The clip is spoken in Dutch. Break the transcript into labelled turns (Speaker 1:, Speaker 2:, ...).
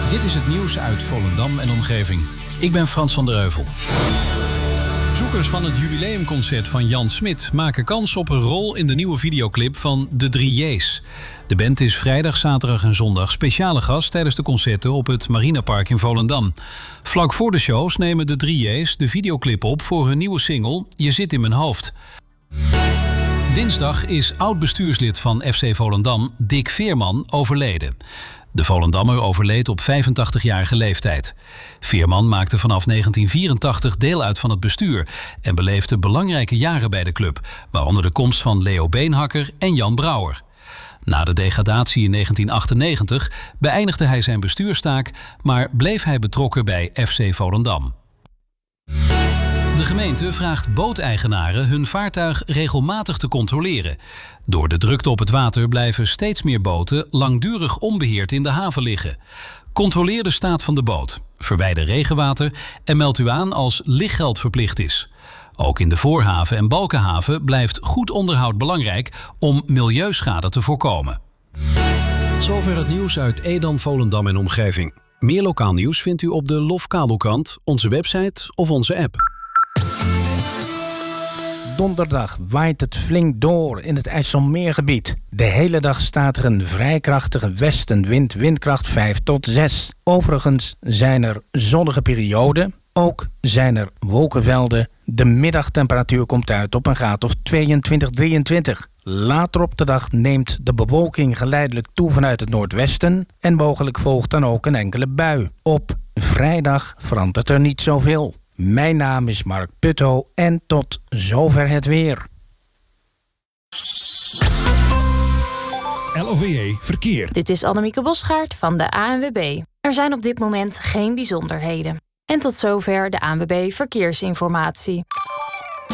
Speaker 1: Dit is het nieuws uit Volendam en omgeving. Ik ben Frans van der Heuvel. Bezoekers van het jubileumconcert van Jan Smit maken kans op een rol in de nieuwe videoclip van De 3J's. De band is vrijdag, zaterdag en zondag speciale gast tijdens de concerten op het Marinepark in Volendam. Vlak voor de shows nemen de 3J's de videoclip op voor hun nieuwe single Je zit in mijn hoofd. Dinsdag is oud-bestuurslid van FC Volendam, Dick Veerman, overleden. De Volendammer overleed op 85-jarige leeftijd. Veerman maakte vanaf 1984 deel uit van het bestuur en beleefde belangrijke jaren bij de club, waaronder de komst van Leo Beenhakker en Jan Brouwer. Na de degradatie in 1998 beëindigde hij zijn bestuurstaak, maar bleef hij betrokken bij FC Volendam. De gemeente vraagt booteigenaren hun vaartuig regelmatig te controleren. Door de drukte op het water blijven steeds meer boten langdurig onbeheerd in de haven liggen. Controleer de staat van de boot, verwijder regenwater en meld u aan als lichtgeld verplicht is. Ook in de Voorhaven en Balkenhaven blijft goed onderhoud belangrijk om milieuschade te voorkomen. Zover het nieuws uit Edam, Volendam en omgeving. Meer lokaal nieuws vindt u op de LOF Kabelkrant, onze website of onze app.
Speaker 2: Donderdag waait het flink door in het IJsselmeergebied. De hele dag staat er een vrij krachtige westenwind, windkracht 5 tot 6. Overigens zijn er zonnige perioden. Ook zijn er wolkenvelden. De middagtemperatuur komt uit op een graad of 22, 23. Later op de dag neemt de bewolking geleidelijk toe vanuit het noordwesten en mogelijk volgt dan ook een enkele bui. Op vrijdag verandert er niet zoveel. Mijn naam is Mark Putto en tot zover het weer.
Speaker 3: LOVE Verkeer.
Speaker 4: Dit is Annemieke Bosgaard van de ANWB. Er zijn op dit moment geen bijzonderheden. En tot zover de ANWB Verkeersinformatie.